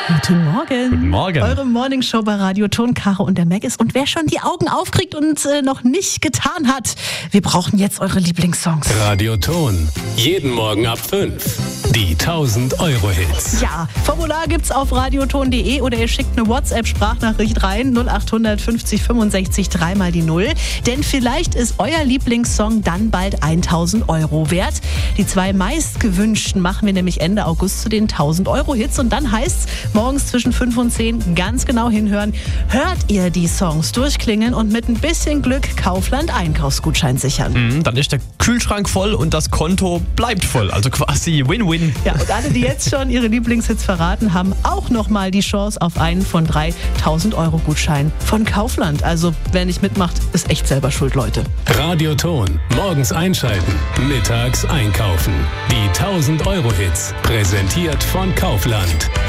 Guten Morgen. Guten Morgen. Eure Morningshow bei Radio Ton, Caro und der Mac ist. Und wer schon die Augen aufkriegt und noch nicht getan hat, wir brauchen jetzt eure Lieblingssongs. Radio Ton. Jeden Morgen ab 5. Die 1000-Euro-Hits. Ja, Formular gibt's auf radioton.de oder ihr schickt eine WhatsApp-Sprachnachricht rein. 0800 50 65 3 mal die 0. Denn vielleicht ist euer Lieblingssong dann bald 1000 Euro wert. Die 2 meistgewünschten machen wir nämlich Ende August zu den 1000-Euro-Hits. Und dann heißt's, morgens zwischen 5 und 10 ganz genau hinhören. Hört ihr die Songs durchklingen und mit ein bisschen Glück Kaufland Einkaufsgutschein sichern. Dann ist der Kühlschrank voll und das Konto bleibt voll. Also quasi Win-Win. Ja, und alle, die jetzt schon ihre Lieblingshits verraten, haben auch nochmal die Chance auf einen von 3 1000-Euro-Gutschein von Kaufland. Also wer nicht mitmacht, ist echt selber schuld, Leute. Radio Ton. Morgens einschalten. Mittags einkaufen. Die 1000-Euro-Hits. Präsentiert von Kaufland.